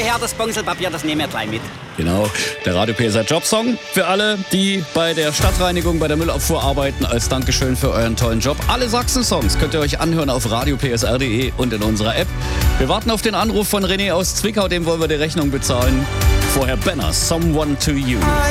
her, das Bongselpapier, das nehmen wir gleich mit. Genau, der Radio PSR Jobsong für alle, die bei der Stadtreinigung, bei der Müllabfuhr arbeiten, als Dankeschön für euren tollen Job. Alle Sachsen-Songs könnt ihr euch anhören auf radiopsr.de und in unserer App. Wir warten auf den Anruf von René aus Zwickau, dem wollen wir die Rechnung bezahlen. Vorher Benner, Someone to You.